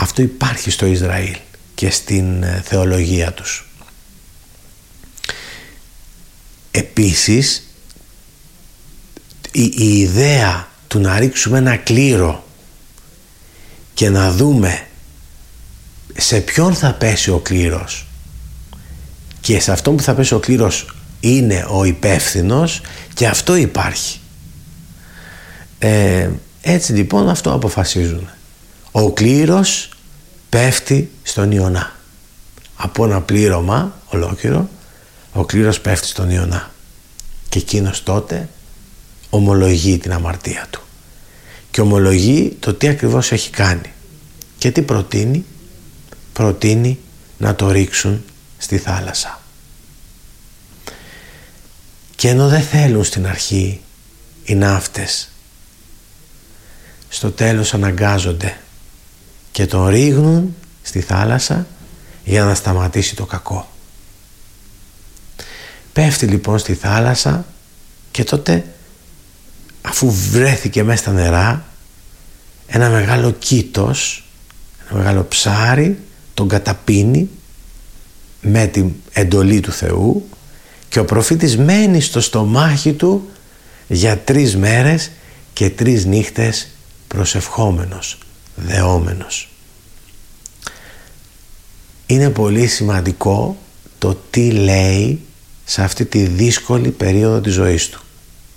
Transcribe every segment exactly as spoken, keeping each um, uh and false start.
Αυτό υπάρχει στο Ισραήλ και στην θεολογία τους. Επίσης, η, η ιδέα του να ρίξουμε ένα κλήρο και να δούμε σε ποιον θα πέσει ο κλήρος και σε αυτόν που θα πέσει ο κλήρος είναι ο υπεύθυνος, και αυτό υπάρχει. Ε, έτσι λοιπόν αυτό αποφασίζουν. Ο κλήρος πέφτει στον Ιωνά. Από ένα πλήρωμα ολόκληρο, ο κλήρος πέφτει στον Ιωνά. Και εκείνος τότε ομολογεί την αμαρτία του. Και ομολογεί το τι ακριβώς έχει κάνει. Και τι προτείνει? Προτείνει να το ρίξουν στη θάλασσα. Και ενώ δεν θέλουν στην αρχή οι ναύτες, στο τέλος αναγκάζονται και τον ρίχνουν στη θάλασσα για να σταματήσει το κακό. Πέφτει λοιπόν στη θάλασσα και τότε, αφού βρέθηκε μέσα στα νερά, ένα μεγάλο κήτος, ένα μεγάλο ψάρι τον καταπίνει με την εντολή του Θεού, και ο προφήτης μένει στο στομάχι του για τρεις μέρες και τρεις νύχτες προσευχόμενος, δεόμενος. Είναι πολύ σημαντικό το τι λέει σε αυτή τη δύσκολη περίοδο της ζωής του.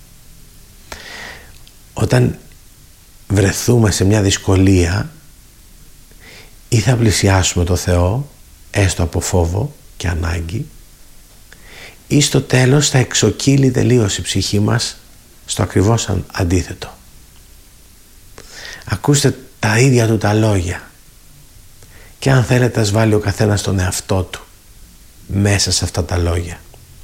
Όταν βρεθούμε σε μια δυσκολία, ή θα πλησιάσουμε το Θεό έστω από φόβο και ανάγκη, ή στο τέλος θα εξοκύλει τελείως η ψυχή μας στο ακριβώς αντίθετο. Ακούστε τα ίδια του τα λόγια, και αν θέλετε ας βάλει ο καθένας τον εαυτό του μέσα σε αυτά τα λόγια.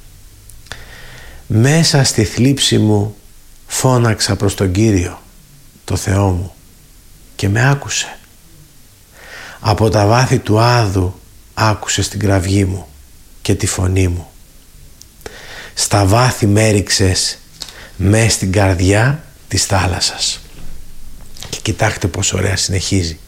Μέσα στη θλίψη μου φώναξα προς τον Κύριο, το Θεό μου, και με άκουσε. Από τα βάθη του άδου άκουσε στην κραυγή μου και τη φωνή μου. Στα βάθη μ' έριξες μες στην καρδιά της θάλασσας. Και κοιτάξτε πόσο ωραία συνεχίζει.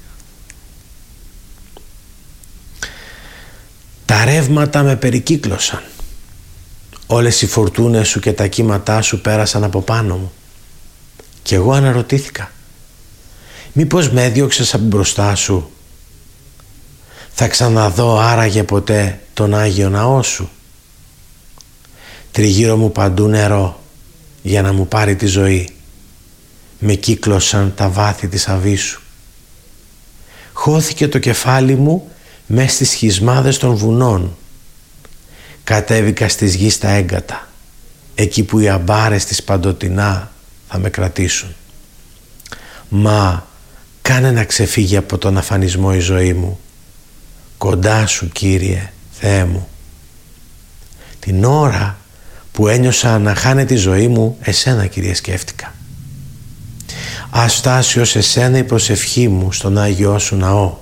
Τα ρεύματα με περικύκλωσαν. Όλες οι φορτούνες σου και τα κύματά σου πέρασαν από πάνω μου. Και εγώ αναρωτήθηκα, μήπως με έδιωξες από μπροστά σου? Θα ξαναδώ άραγε ποτέ τον Άγιο Ναό σου? Τριγύρω μου παντού νερό για να μου πάρει τη ζωή. Με κύκλωσαν τα βάθη της αβύσσου. Χώθηκε το κεφάλι μου μες στις σχισμάδες των βουνών. Κατέβηκα στις γης τα έγκατα, εκεί που οι αμπάρες της παντοτινά θα με κρατήσουν. Μα κάνε να ξεφύγει από τον αφανισμό η ζωή μου. Κοντά σου, Κύριε Θεέ μου. Την ώρα που ένιωσα να χάνεται η ζωή μου, εσένα, Κύριε, σκέφτηκα. Ας φτάσει ως εσένα η προσευχή μου στον Άγιό σου ναό.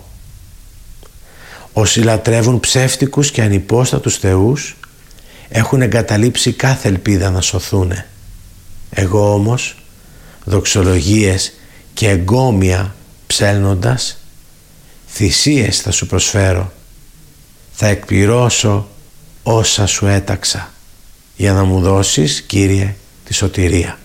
Όσοι λατρεύουν ψεύτικους και ανυπόστατους θεούς έχουν εγκαταλείψει κάθε ελπίδα να σωθούνε. Εγώ όμως, δοξολογίες και εγκόμια ψέλνοντας, θυσίες θα σου προσφέρω. Θα εκπληρώσω όσα σου έταξα για να μου δώσεις, Κύριε, τη σωτηρία.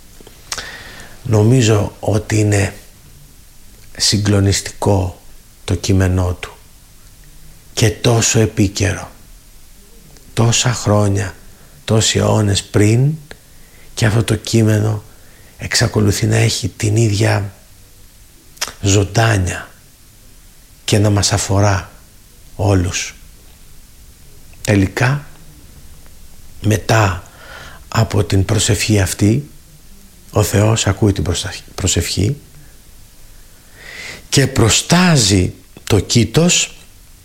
Νομίζω ότι είναι συγκλονιστικό το κείμενό του και τόσο επίκαιρο. Τόσα χρόνια, τόσοι αιώνες πριν, και αυτό το κείμενο εξακολουθεί να έχει την ίδια ζωντάνια και να μας αφορά όλους. Τελικά, μετά από την προσευχή αυτή, ο Θεός ακούει την προσευχή και προστάζει το κήτος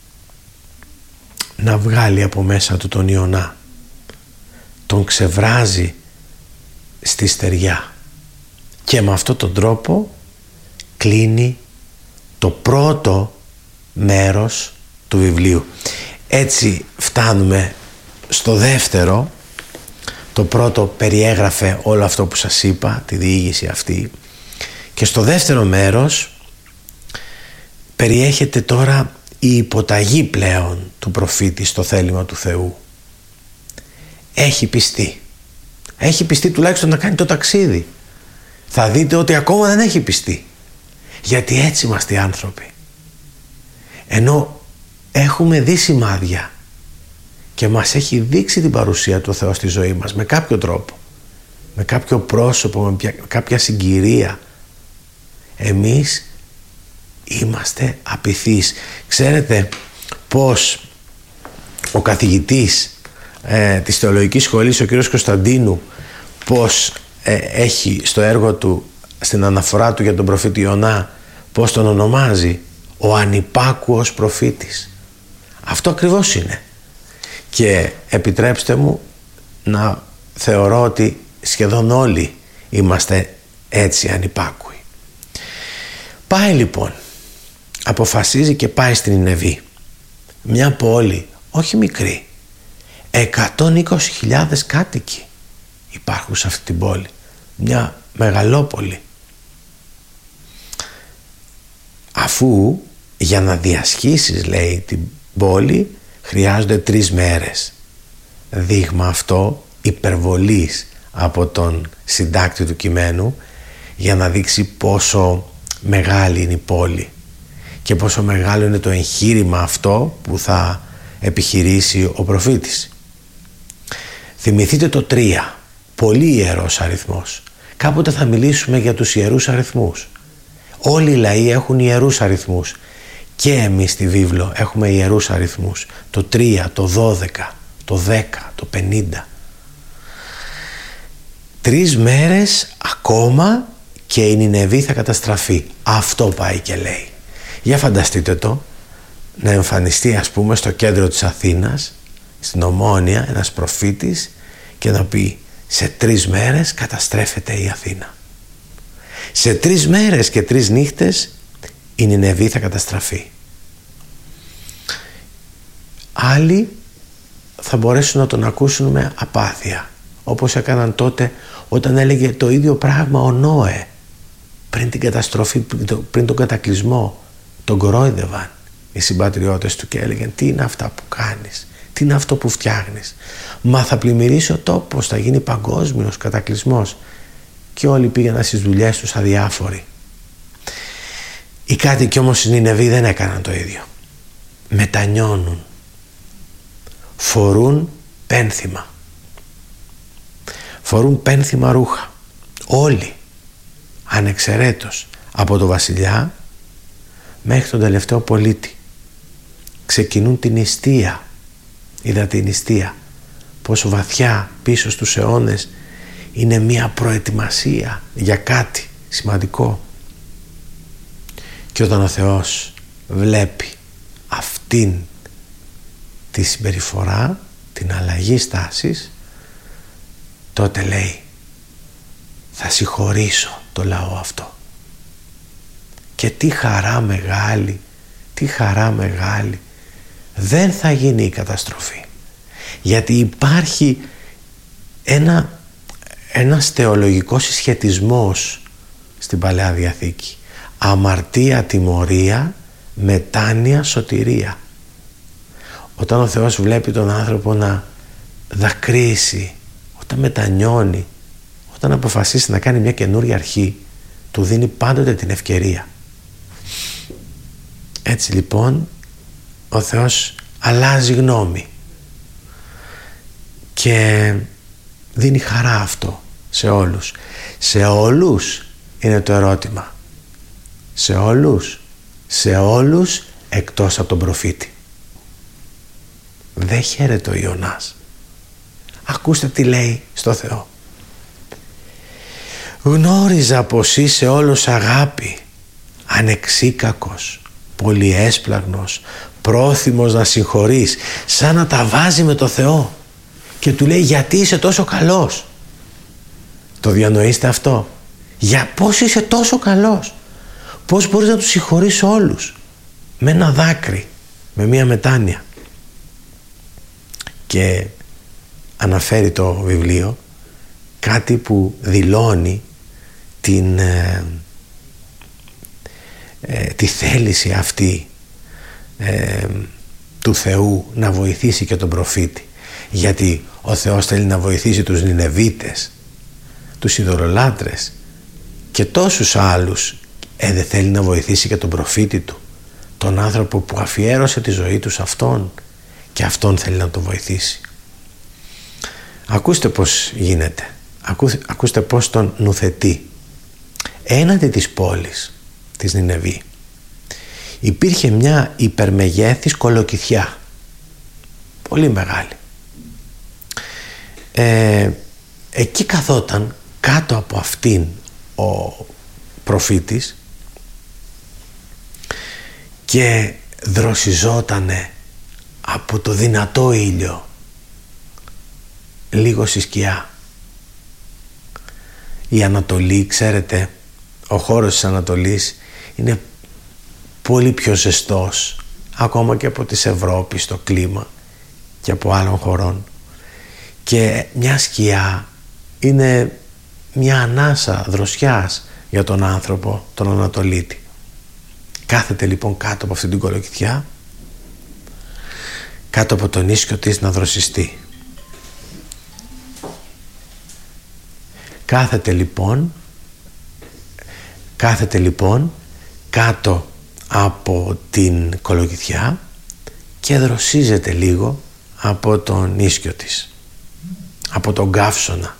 να βγάλει από μέσα του τον Ιωνά. Τον ξεβράζει στη στεριά και με αυτόν τον τρόπο κλείνει το πρώτο μέρος του βιβλίου. Έτσι φτάνουμε στο δεύτερο. Το πρώτο περιέγραφε όλο αυτό που σας είπα, τη διήγηση αυτή, και στο δεύτερο μέρος περιέχεται τώρα η υποταγή πλέον του προφήτη στο θέλημα του Θεού. Έχει πιστεί. Έχει πιστεί τουλάχιστον να κάνει το ταξίδι. Θα δείτε ότι ακόμα δεν έχει πιστεί. Γιατί έτσι είμαστε οι άνθρωποι. Ενώ έχουμε δει σημάδια και μας έχει δείξει την παρουσία του Θεού στη ζωή μας με κάποιο τρόπο, με κάποιο πρόσωπο, με κάποια συγκυρία, εμείς είμαστε απειθείς. Ξέρετε πως ο καθηγητής ε, της Θεολογικής Σχολής, ο κ. Κωνσταντίνου, πως ε, έχει στο έργο του, στην αναφορά του για τον προφήτη Ιωνά, πως τον ονομάζει ο ανυπάκουος προφήτης. Αυτό ακριβώς είναι. Και επιτρέψτε μου να θεωρώ ότι σχεδόν όλοι είμαστε έτσι ανυπάκουοι. Πάει λοιπόν, αποφασίζει και πάει στην Νινεβή, μια πόλη όχι μικρή, εκατόν είκοσι χιλιάδες κάτοικοι υπάρχουν σε αυτή την πόλη, μια μεγαλόπολη. Αφού για να διασχίσεις, λέει, την πόλη χρειάζονται τρεις μέρες. Δείγμα αυτό υπερβολής από τον συντάκτη του κειμένου για να δείξει πόσο μεγάλη είναι η πόλη και πόσο μεγάλο είναι το εγχείρημα αυτό που θα επιχειρήσει ο προφήτης. Θυμηθείτε το τρία, πολύ ιερός αριθμός. Κάποτε θα μιλήσουμε για τους ιερούς αριθμούς. Όλοι οι λαοί έχουν ιερούς αριθμούς και εμείς στη βίβλο έχουμε ιερούς αριθμούς. Το τρία, το δώδεκα, το δέκα, το πενήντα. Τρεις μέρες ακόμα και η Νινεβή θα καταστραφεί. Αυτό πάει και λέει. Για φανταστείτε το, να εμφανιστεί ας πούμε στο κέντρο της Αθήνας, στην Ομόνια, ένας προφήτης και να πει σε τρεις μέρες καταστρέφεται η Αθήνα. Σε τρεις μέρες και τρεις νύχτες η Νινεβή θα καταστραφεί. Άλλοι θα μπορέσουν να τον ακούσουν με απάθεια, όπως έκαναν τότε όταν έλεγε το ίδιο πράγμα ο Νόε πριν την καταστροφή, πριν τον κατακλυσμό. Τον κορόιδευαν οι συμπατριώτες του και έλεγαν τι είναι αυτά που κάνεις, τι είναι αυτό που φτιάχνεις, μα θα πλημμυρίσει ο τόπος, θα γίνει παγκόσμιος κατακλυσμός. Και όλοι πήγαιναν στις δουλειές τους αδιάφοροι. Οι κάτοικοι όμως στην Νινεβή δεν έκαναν το ίδιο. Μετανιώνουν, φορούν πένθυμα, φορούν πένθυμα ρούχα, όλοι, ανεξαιρέτως, από το βασιλιά μέχρι τον τελευταίο πολίτη. Ξεκινούν την νηστεία. Είδα την νηστεία πόσο βαθιά πίσω στους αιώνες είναι μια προετοιμασία για κάτι σημαντικό. Και όταν ο Θεός βλέπει αυτήν τη συμπεριφορά, την αλλαγή στάσης, τότε λέει θα συγχωρήσω το λαό αυτό. Και τι χαρά μεγάλη, τι χαρά μεγάλη. Δεν θα γίνει η καταστροφή. Γιατί υπάρχει ένα, ένας θεολογικός συσχετισμός στην Παλαιά Διαθήκη. Αμαρτία, τιμωρία, μετάνοια, σωτηρία. Όταν ο Θεός βλέπει τον άνθρωπο να δακρύσει, όταν μετανιώνει, όταν αποφασίσει να κάνει μια καινούρια αρχή, του δίνει πάντοτε την ευκαιρία. Έτσι λοιπόν ο Θεός αλλάζει γνώμη και δίνει χαρά αυτό σε όλους. Σε όλους είναι το ερώτημα. Σε όλους, σε όλους εκτός από τον προφήτη. Δεν χαίρεται ο Ιωνάς. Ακούστε τι λέει στο Θεό. Γνώριζα πως είσαι όλος αγάπη, ανεξίκακος, πολυέσπλαγνος, πρόθυμος να συγχωρείς, σαν να τα βάζει με το Θεό και του λέει γιατί είσαι τόσο καλός. Το διανοείστε αυτό? Για πώς είσαι τόσο καλός, πώς μπορείς να τους συγχωρείς όλους με ένα δάκρυ, με μια μετάνοια. Και αναφέρει το βιβλίο κάτι που δηλώνει την, ε, ε, τη θέληση αυτή ε, του Θεού να βοηθήσει και τον προφήτη, γιατί ο Θεός θέλει να βοηθήσει τους Νινεβίτες, τους ειδωλολάτρες και τόσους άλλους. Ε, δεν θέλει να βοηθήσει και τον προφήτη του, τον άνθρωπο που αφιέρωσε τη ζωή του σε αυτόν, και αυτόν θέλει να τον βοηθήσει. Ακούστε πως γίνεται. Ακούστε πως τον νουθετεί. Έναντι της πόλης της Νινεβή υπήρχε μια υπερμεγέθης κολοκυθιά, πολύ μεγάλη. Ε, εκεί καθόταν κάτω από αυτήν ο προφήτης και δροσιζότανε από το δυνατό ήλιο λίγο στη σκιά. Η Ανατολή, ξέρετε, ο χώρος της Ανατολής είναι πολύ πιο ζεστός ακόμα και από της Ευρώπης το κλίμα και από άλλων χωρών, και μια σκιά είναι μια ανάσα δροσιάς για τον άνθρωπο, τον Ανατολίτη. Κάθεται λοιπόν κάτω από αυτή την κολοκυθιά, κάτω από τον ίσκιο της να δροσιστεί. Κάθεται λοιπόν κάθεται λοιπόν κάτω από την κολοκυθιά και δροσίζεται λίγο από τον ίσκιο της, από τον καύσωνα.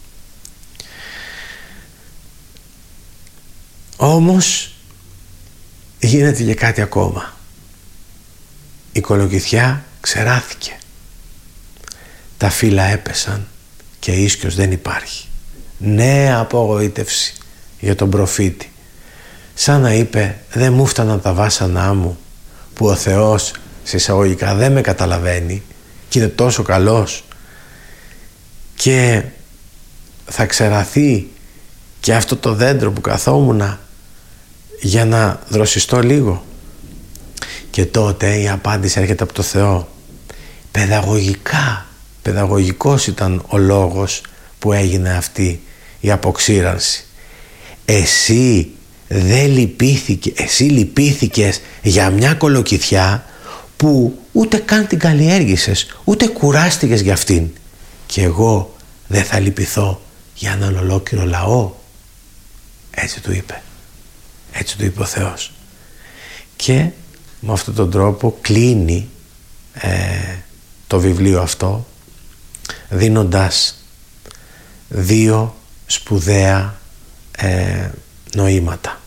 Όμως γίνεται και κάτι ακόμα. Η κολοκυθιά ξεράθηκε, τα φύλλα έπεσαν και ίσκιος δεν υπάρχει. Νέα απογοήτευση για τον προφήτη, σαν να είπε, δεν μου φτάναν τα βάσανά μου που ο Θεός σε εισαγωγικά δεν με καταλαβαίνει και είναι τόσο καλός, και θα ξεραθεί και αυτό το δέντρο που καθόμουνα για να δροσιστώ λίγο. Και τότε η απάντηση έρχεται από το Θεό. Παιδαγωγικά, παιδαγωγικός ήταν ο λόγος που έγινε αυτή η αποξήρανση. Εσύ δεν λυπήθηκε, εσύ λυπήθηκες για μια κολοκυθιά που ούτε καν την καλλιέργησες, ούτε κουράστηκες για αυτήν, και εγώ δεν θα λυπηθώ για έναν ολόκληρο λαό? Έτσι του είπε. Έτσι του είπε ο Θεός. Και με αυτόν τον τρόπο κλείνει ε, το βιβλίο αυτό, δίνοντας δύο σπουδαία ε, νοήματα.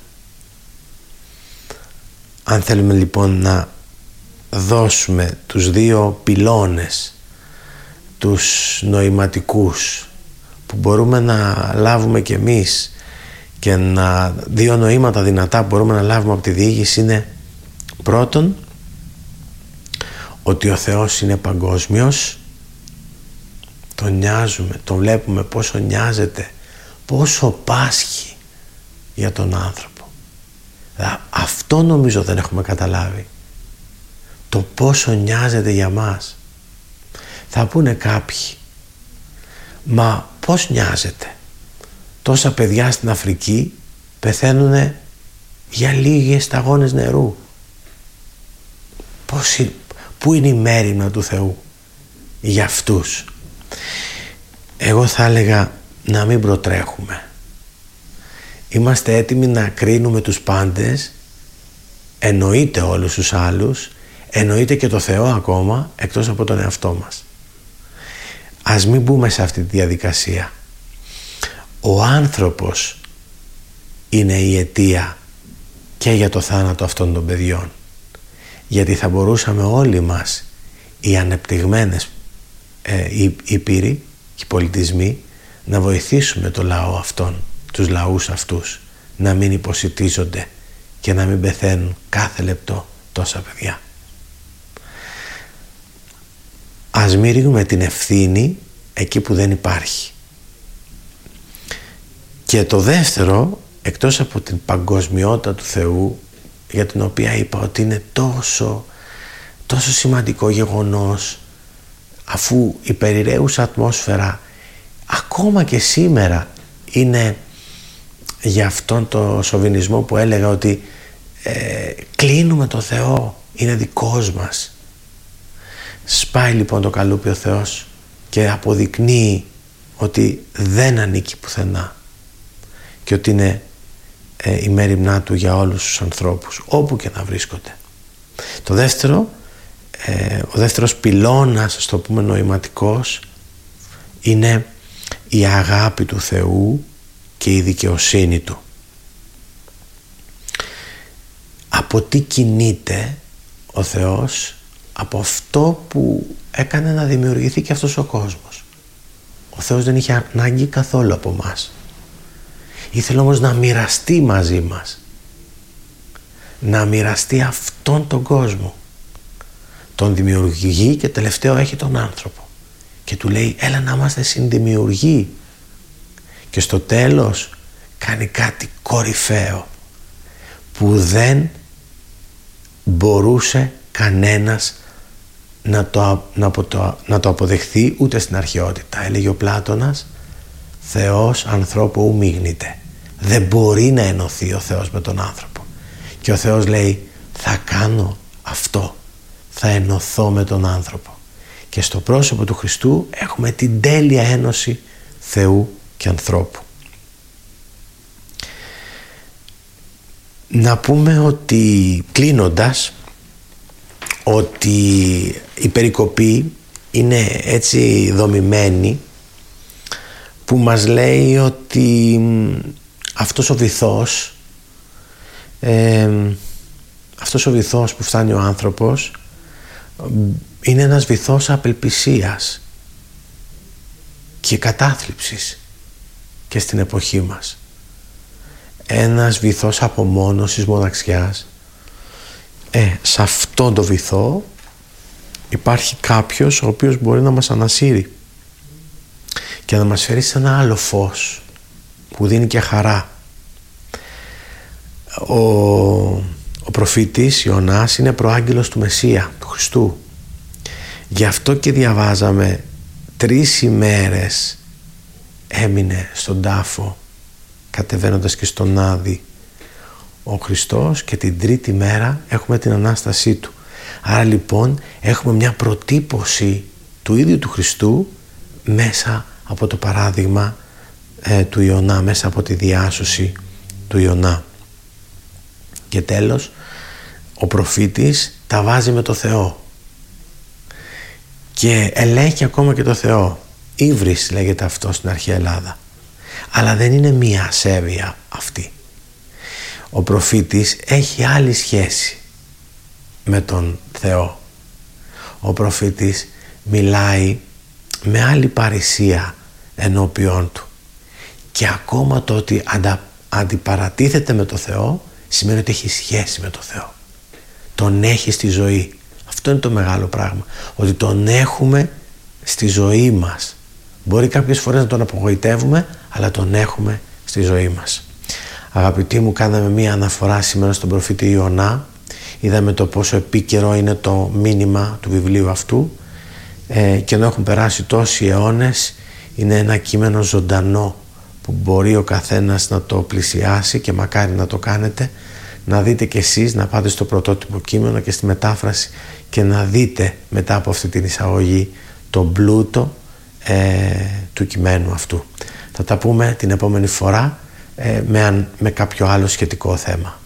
Αν θέλουμε λοιπόν να δώσουμε τους δύο πυλώνες, τους νοηματικούς, που μπορούμε να λάβουμε κι εμείς, και να, δύο νοήματα δυνατά που μπορούμε να λάβουμε από τη διήγηση, είναι πρώτον ότι ο Θεός είναι παγκόσμιος, τον νοιάζουμε, τον βλέπουμε πόσο νοιάζεται, πόσο πάσχει για τον άνθρωπο. Αυτό νομίζω δεν έχουμε καταλάβει, το πόσο νοιάζεται για μας. Θα πούνε κάποιοι, μα πώς νοιάζεται? Τόσα παιδιά στην Αφρική πεθαίνουν για λίγες σταγόνες νερού. Πώς, πού είναι η μέριμνα του Θεού για αυτούς? Εγώ θα έλεγα να μην προτρέχουμε. Είμαστε έτοιμοι να κρίνουμε τους πάντες, εννοείται όλους τους άλλους, εννοείται και το Θεό ακόμα, εκτός από τον εαυτό μας. Ας μην μπούμε σε αυτή τη διαδικασία. Ο άνθρωπος είναι η αιτία και για το θάνατο αυτών των παιδιών, γιατί θα μπορούσαμε όλοι μας, οι ανεπτυγμένες ε, οι ήπειροι, οι πολιτισμοί, να βοηθήσουμε το λαό αυτόν, τους λαούς αυτούς, να μην υποσιτίζονται και να μην πεθαίνουν κάθε λεπτό τόσα παιδιά. Ας μην ρίχνουμε την ευθύνη εκεί που δεν υπάρχει. Και το δεύτερο, εκτός από την παγκοσμιότητα του Θεού, για την οποία είπα ότι είναι τόσο, τόσο σημαντικό γεγονός, αφού η περιραίουσα ατμόσφαιρα ακόμα και σήμερα είναι για αυτόν το σοβινισμό που έλεγα ότι ε, κλείνουμε το Θεό, είναι δικός μας. Σπάει λοιπόν το καλούπι ο Θεός και αποδεικνύει ότι δεν ανήκει πουθενά και ότι είναι ε, η μέριμνά του για όλους τους ανθρώπους, όπου και να βρίσκονται. Το δεύτερο, ε, ο δεύτερος πυλώνας, ας το πούμε νοηματικός, είναι η αγάπη του Θεού και η δικαιοσύνη του. Από τι κινείται ο Θεός? Από αυτό που έκανε να δημιουργηθεί και αυτός ο κόσμος. Ο Θεός δεν είχε ανάγκη καθόλου από μας. Ήθελε όμως να μοιραστεί μαζί μας, να μοιραστεί αυτόν τον κόσμο. Τον δημιουργεί και τελευταίο έχει τον άνθρωπο και του λέει έλα να είμαστε συνδημιουργοί, και στο τέλος κάνει κάτι κορυφαίο που δεν μπορούσε κανένας να το, να, το, να το αποδεχθεί ούτε στην αρχαιότητα. Έλεγε ο Πλάτωνας, Θεός ανθρώπου ου μίγνηται. Δεν μπορεί να ενωθεί ο Θεός με τον άνθρωπο. Και ο Θεός λέει θα κάνω αυτό, θα ενωθώ με τον άνθρωπο. Και στο πρόσωπο του Χριστού έχουμε την τέλεια ένωση Θεού και ανθρώπου. Να πούμε ότι, κλείνοντας, ότι η περικοπή είναι έτσι δομημένη που μας λέει ότι αυτός ο βυθός ε, αυτός ο βυθός που φτάνει ο άνθρωπος είναι ένας βυθός απελπισίας και κατάθλιψης και στην εποχή μας. Ένας βυθός απομόνωσης, μοναξιάς. Ε, σε αυτόν το βυθό υπάρχει κάποιος ο οποίος μπορεί να μας ανασύρει και να μας φέρει σε ένα άλλο φως που δίνει και χαρά. Ο, ο προφήτης Ιωνάς είναι προάγγελος του Μεσσία, του Χριστού. Γι' αυτό και διαβάζαμε τρεις ημέρες έμεινε στον τάφο κατεβαίνοντας και στον Άδη ο Χριστός και την τρίτη μέρα έχουμε την Ανάστασή Του. Άρα λοιπόν έχουμε μια προτύπωση του ίδιου του Χριστού μέσα από το παράδειγμα ε, του Ιωνά, μέσα από τη διάσωση του Ιωνά. Και τέλος, ο προφήτης τα βάζει με το Θεό και ελέγχει ακόμα και το Θεό. Ύβρις λέγεται αυτό στην αρχαία Ελλάδα, αλλά δεν είναι μία ασέβεια αυτή. Ο προφήτης έχει άλλη σχέση με τον Θεό. Ο προφήτης μιλάει με άλλη παρησία ενώπιόν του και ακόμα το ότι αντα, αντιπαρατίθεται με το Θεό σημαίνει ότι έχει σχέση με το Θεό, τον έχει στη ζωή. Αυτό είναι το μεγάλο πράγμα, ότι τον έχουμε στη ζωή μας. Μπορεί κάποιες φορές να τον απογοητεύουμε, αλλά τον έχουμε στη ζωή μας. Αγαπητοί μου, κάναμε μία αναφορά σήμερα στον προφήτη Ιωνά. Είδαμε το πόσο επίκαιρο είναι το μήνυμα του βιβλίου αυτού ε, και ενώ έχουν περάσει τόσοι αιώνες, είναι ένα κείμενο ζωντανό που μπορεί ο καθένας να το πλησιάσει και μακάρι να το κάνετε, να δείτε κι εσείς, να πάτε στο πρωτότυπο κείμενο και στη μετάφραση και να δείτε μετά από αυτή την εισαγωγή τον πλούτο ε, του κειμένου αυτού. Θα τα πούμε την επόμενη φορά ε, με, με κάποιο άλλο σχετικό θέμα.